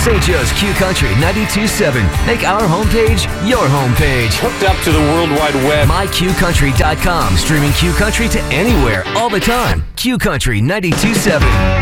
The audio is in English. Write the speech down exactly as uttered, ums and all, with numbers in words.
Saint Joe's Q Country ninety-two point seven. Make our homepage your homepage. Hooked up to the World Wide Web. my q country dot com. Streaming Q Country to anywhere, all the time. Q Country ninety-two point seven.